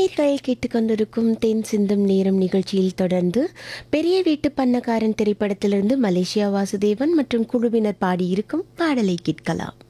நேயர்கள் கேட்டுக்கொண்டிருக்கும் தேன் சிந்தும் நேரம் நிகழ்ச்சியில் தொடர்ந்து பெரிய வீட்டு பண்ணக்காரன் திரைப்படத்திலிருந்து மலேசியா வாசுதேவன் மற்றும் குழுவினர் பாடியிருக்கும் பாடலை கேட்கலாம்.